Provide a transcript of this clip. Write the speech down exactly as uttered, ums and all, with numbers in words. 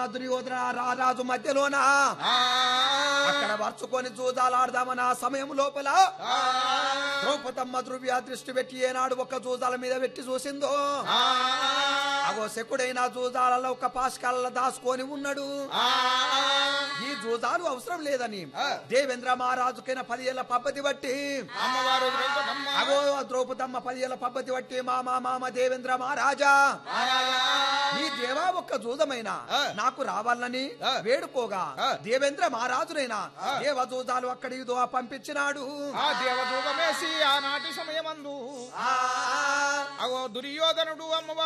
దుర్యోధన రారాజు మధ్యలోన అక్కడ వరుచుకొని జూదాలాడదామని ఆ సమయం లోపల ద్రౌపదమ్మ ధృవ్య దృష్టి పెట్టి ఏనాడు ఒక జూదాల మీద పెట్టి చూసిందో అగో శకుడైన జూదాలలో ఒక పాశకాలలో దాచుకొని ఉన్నాడు. ఈ జూదాలు అవసరం లేదని దేవేంద్ర మహారాజుకైనా పదిహేళ్ల పద్ధతి బట్టి అమ్మవారు అగో ద్రౌపదమ్మ పదిహేళ్ల పద్ధతి బట్టి మామ మామ దేవేంద్ర మహారాజా ఈ దేవా ఒక్క జూదమైనా నాకు రావాలని వేడుకోగా దేవేంద్ర మహారాజునైనా దేవజూదాలు అక్కడి పంపించినాడు. ఆ దేవజూదమేసి ఆనాటి సమయమందు అగో దుర్యోధనుడు అమ్మవారు